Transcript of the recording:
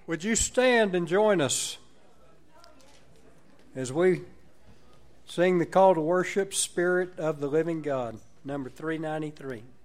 Would you stand and join us as we sing the call to worship, Spirit of the Living God, number 393.